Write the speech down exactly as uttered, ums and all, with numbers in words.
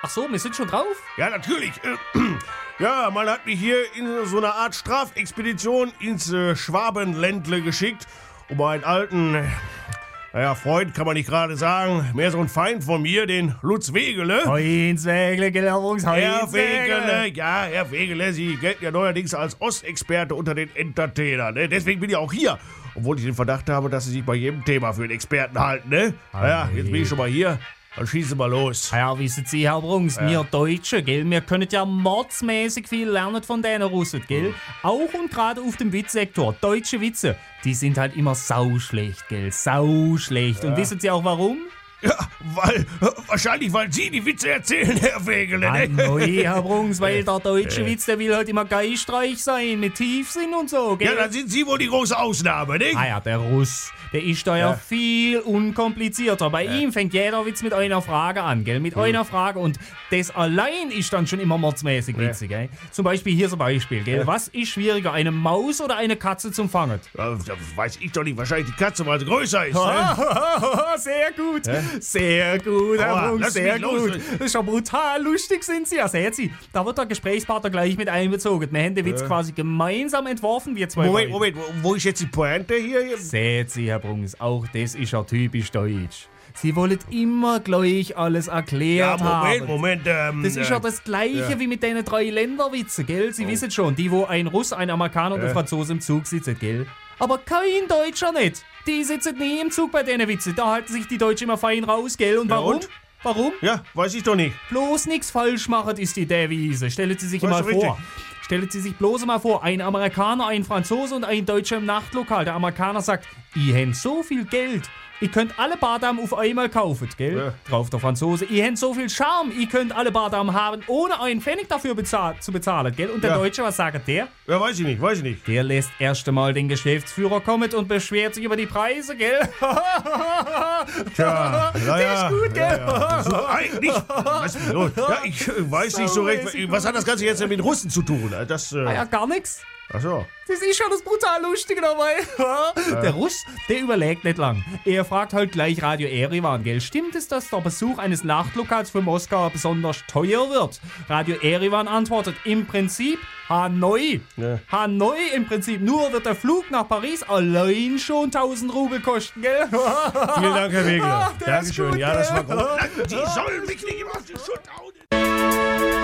Ach so, wir sind schon drauf? Ja, natürlich. Äh, ja, man hat mich hier in so einer Art Strafexpedition ins äh, Schwabenländle geschickt, um einen alten, äh, naja, Freund kann man nicht gerade sagen, mehr so ein Feind von mir, den Lutz Wegele. Heinz Wegele, Gelderungs, Herr Wegele, ja, Herr Wegele, Sie gelten ja neuerdings als Ostexperte unter den Entertainern, ne? Deswegen bin ich auch hier, obwohl ich den Verdacht habe, dass Sie sich bei jedem Thema für einen Experten halten, ne? Naja, jetzt bin ich schon mal hier. Dann schießen wir los. Ja, wissen Sie, Herr Brunks, ja. wir Deutsche, gell, wir können ja mordsmäßig viel lernen von denen Russen, gell? Mhm. Auch und gerade auf dem Witzsektor. Deutsche Witze, die sind halt immer sauschlecht, gell? Sauschlecht. Ja. Und wissen Sie auch warum? Ja, weil, wahrscheinlich, weil Sie die Witze erzählen, Herr Wegele, ne? Ah, nee, Herr Brunks, weil der deutsche äh. Witz, der will halt immer geistreich sein, mit Tiefsinn und so, gell? Ja, dann sind Sie wohl die große Ausnahme, ne? Ah ja, der Russ, der ist da ja, ja viel unkomplizierter. Bei ja. ihm fängt jeder Witz mit einer Frage an, gell? Mit hm. einer Frage und das allein ist dann schon immer mordsmäßig witzig, ja. gell? Zum Beispiel, hier so ein Beispiel, gell? Ja. Was ist schwieriger, eine Maus oder eine Katze zum Fangen? Ja, das weiß ich doch nicht, wahrscheinlich die Katze, weil sie größer ist, ne? Sehr gut. Ja. Sehr gut, Herr oh, Brunks, sehr gut. Los. Das ist ja brutal lustig, sind Sie. Ja, sehen Sie, da wird der Gesprächspartner gleich mit einbezogen. Wir haben den Witz ja. quasi gemeinsam entworfen, wir zwei. Moment, Moment, wo ist jetzt die Pointe hier? Sehen Sie, Herr Brunks, auch das ist ja typisch deutsch. Sie wollen immer gleich alles erklärt ja, Moment, haben. Moment, ähm, Das ist ja das Gleiche ja. wie mit den drei Länderwitzen, gell? Sie oh. wissen schon, die, wo ein Russ, ein Amerikaner und ein Franzose im Zug sitzen, gell? Aber kein Deutscher nicht. Die sitzen nie im Zug bei denen Witzen. Da halten sich die Deutschen immer fein raus, gell? Und warum? Ja, und? Warum? Ja, weiß ich doch nicht. Bloß nichts falsch machen ist die Devise. Stellen Sie sich mal vor. Richtig. Stellen Sie sich bloß mal vor, ein Amerikaner, ein Franzose und ein Deutscher im Nachtlokal. Der Amerikaner sagt, ich händ so viel Geld. Ihr könnt alle Badam auf einmal kaufen, gell? Ja. Drauf der Franzose. Ihr habt so viel Charme, ihr könnt alle Badam haben, ohne einen Pfennig dafür bezahl- zu bezahlen, gell? Und der ja. Deutsche, was sagt der? Ja, weiß ich nicht, weiß ich nicht. Der lässt erst einmal den Geschäftsführer kommen und beschwert sich über die Preise, gell? Tja, der ja, ist gut, gell? Ja, ja. So, eigentlich, was ist los? Ja, ich äh, weiß nicht so recht, was hat das Ganze jetzt mit Russen zu tun? Das, äh ah ja, gar nichts. Ach so. Das ist schon das brutal Lustige dabei. Ja. Der Russ, der überlegt nicht lang. Er fragt halt gleich Radio Erivan, gell? Stimmt es, dass der Besuch eines Nachtlokals für Moskau besonders teuer wird? Radio Erivan antwortet, im Prinzip Hanoi. Ja. Hanoi im Prinzip. Nur wird der Flug nach Paris allein schon tausend Rubel kosten, gell? Vielen Dank, Herr Wegele. Ah, Dankeschön. Gut, ja, das war gut. Die sollen mich nicht immer auf die Schuld hauen.